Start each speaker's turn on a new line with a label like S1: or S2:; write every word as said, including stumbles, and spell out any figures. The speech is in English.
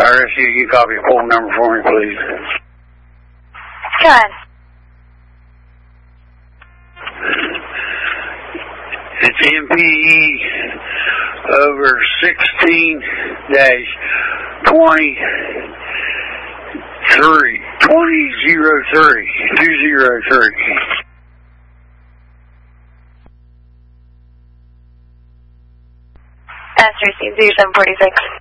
S1: R S U, you copy a phone number for me, please.
S2: Go ahead.
S1: It's M P E over sixteen dash twenty three twenty zero three two zero three.
S2: That's received zero seven forty six.